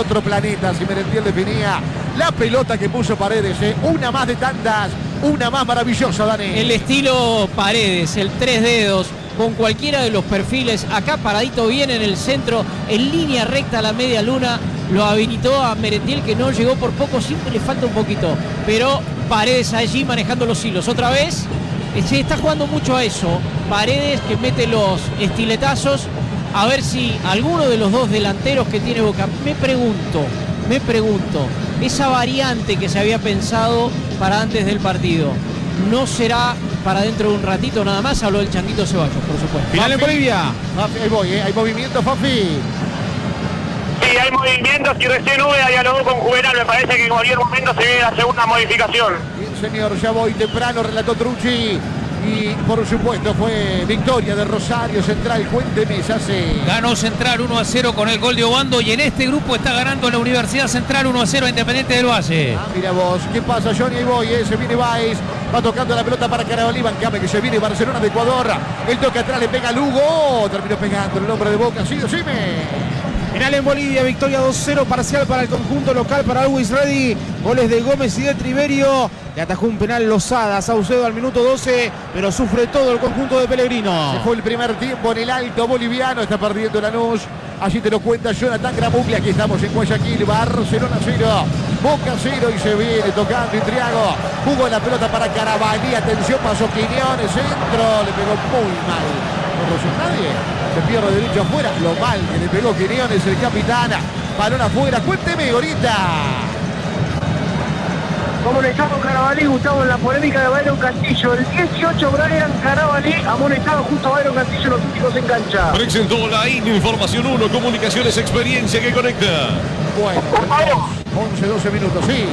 otro planeta si Merentiel definía la pelota que puso Paredes, una más de tantas, una más maravillosa, Dani. El estilo Paredes, el 3 dedos, con cualquiera de los perfiles, acá paradito bien en el centro, en línea recta a la media luna, lo habilitó a Merentiel, que no llegó por poco, siempre le falta un poquito, pero Paredes allí manejando los hilos. Otra vez, se está jugando mucho a eso, Paredes que mete los estiletazos, a ver si alguno de los dos delanteros que tiene Boca, me pregunto, esa variante que se había pensado para antes del partido, ¿no será para dentro de un ratito nada más? Habló el Changuito Ceballos, por supuesto. Final en Bolivia. Fafi, ahí voy, hay movimiento, Fafi. Sí, hay movimientos y recién Úbeda dialogó con Juvenal. Me parece que en cualquier momento se viene la segunda modificación. Bien, señor, ya voy temprano, relató Trucci. Y por supuesto fue victoria de Rosario Central. Cuénteme, ya se Ganó Central 1-0 con el gol de Obando, y en este grupo está ganando la Universidad Central 1-0 a Independiente del Valle. mira vos, ¿qué pasa, Johnny? Ahí voy, se viene Baez, va tocando la pelota para Carabalí, Bancame, que se viene Barcelona de Ecuador. El toque atrás, le pega Lugo, terminó pegando el hombre de Boca, sí, decime. Final en Bolivia, victoria 2-0 parcial para el conjunto local, para Always Ready. Goles de Gómez y de Triverio. Le atajó un penal Lozada, Saucedo al minuto 12, pero sufre todo el conjunto de Pellegrino. Se fue el primer tiempo en el alto boliviano, está perdiendo Lanús. Allí te lo cuenta Jonathan Gramuglia. Aquí estamos en Guayaquil, Barcelona 0, Boca 0, y se viene tocando Intriago. Jugó la pelota para Carabalí, atención, pasó Quiñones, centro, le pegó muy mal. No rozó nadie, se pierde derecho afuera, lo mal que le pegó Quiñones, el capitán. Balón afuera, cuénteme ahorita. Amonestado Carabalí, Gustavo, en la polémica de Byron Castillo. El 18, Brian Carabalí, amonestado justo a Byron Castillo, los últimos en cancha. Presentó la Información 1, comunicaciones, experiencia que conecta. Bueno, 11-12 minutos, sí.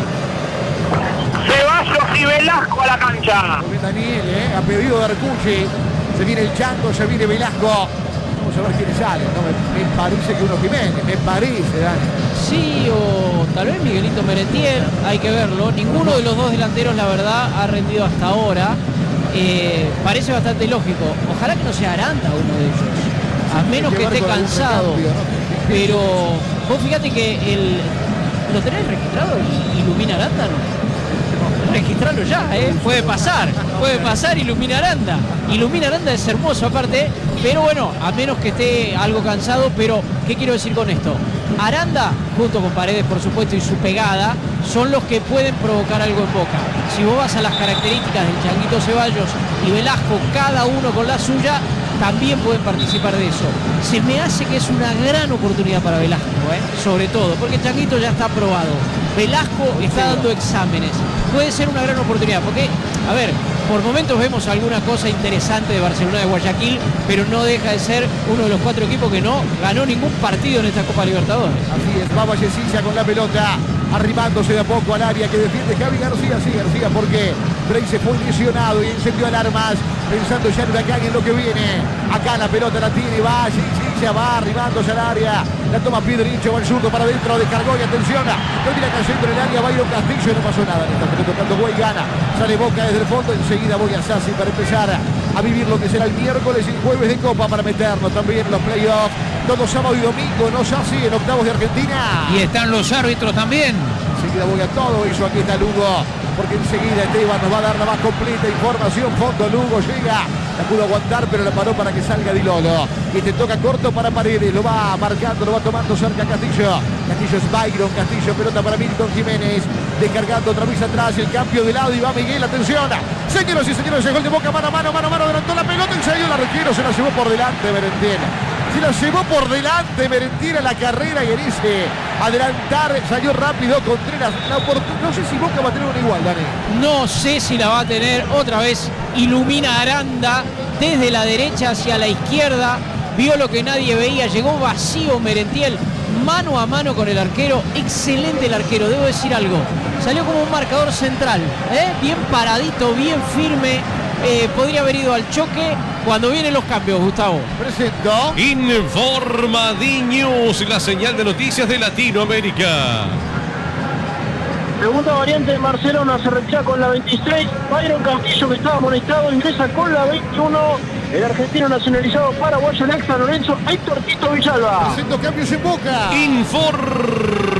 Ceballos y Velasco a la cancha. Muy bien, Daniel, a pedido de Arcucci. Se viene el Chango, se viene Velasco. Vamos a ver quiénes salen, ¿no? Me parece que uno Jiménez, me parece, Dani. Sí, o tal vez Miguelito Merentiel, hay que verlo. Ninguno de los dos delanteros, la verdad, ha rendido hasta ahora. Parece bastante lógico. Ojalá que no sea Aranda uno de ellos, a menos que esté cansado. Pero vos fíjate que ¿lo tenés registrado? ¿Ilumina Aranda, no? Registrarlo ya, puede pasar Ilumina Aranda. Ilumina Aranda es hermoso aparte, pero bueno, a menos que esté algo cansado. Pero ¿qué quiero decir con esto? Aranda, junto con Paredes por supuesto, y su pegada, son los que pueden provocar algo en Boca. Si vos vas a las características del Changuito Ceballos y Velasco, cada uno con la suya, también pueden participar de eso. Se me hace que es una gran oportunidad para Velasco, sobre todo, porque el Changuito ya está aprobado. Velasco está dando exámenes. Puede ser una gran oportunidad, porque, a ver, por momentos vemos alguna cosa interesante de Barcelona de Guayaquil, pero no deja de ser uno de los 4 equipos que no ganó ningún partido en esta Copa Libertadores. Así es, va Vallecilla con la pelota, arrimándose de a poco al área que defiende Javi García. Sí, García, porque Frey se fue lesionado y encendió alarmas, pensando ya en Huracán, en lo que viene. Acá la pelota la tiene Vallecilla, va arrimándose al área, la toma pie derecho, va el zurdo para adentro, descargó y atención, termina cayendo en el área Byron Castillo, no pasó nada en esta pelota, tocando Guay, gana, sale Boca desde el fondo, enseguida voy a Sassi para empezar a vivir lo que será el miércoles y jueves de Copa, para meternos también en los playoffs, todo sábado y domingo, no Sassi, en octavos de Argentina. Y están los árbitros también. Enseguida voy a todo eso, aquí está Lugo, porque enseguida Esteban nos va a dar la más completa información. Fondo, Lugo llega, la pudo aguantar, pero la paró para que salga Di Lolo. Y te toca corto para Paredes, lo va marcando, lo va tomando cerca Castillo. Castillo es Byron, Castillo, pelota para Milton Jiménez, descargando otra vez atrás, el cambio de lado y va Miguel, atención. Señoras y señores, el gol de Boca, mano a mano, adelantó la pelota, enseguida el arquero se la llevó por delante Merentiel. Se la llevó por delante Merentiel a la carrera y dice adelantar, salió rápido Contreras. No sé si Boca va a tener una igual, Dani. No sé si la va a tener otra vez. Ilumina Aranda desde la derecha hacia la izquierda. Vio lo que nadie veía. Llegó vacío Merentiel, mano a mano con el arquero. Excelente el arquero, debo decir algo. Salió como un marcador central, bien paradito, bien firme. Podría haber ido al choque cuando vienen los cambios, Gustavo. Presento Informa D-News, la señal de noticias de Latinoamérica. Segunda variante de Barcelona, se retira con la 26. Byron Castillo, que estaba amonestado, ingresa con la 21. El argentino nacionalizado paraguayo Nexa Lorenzo, Héctor Tito Villalba. Haciendo cambios en Boca. Informa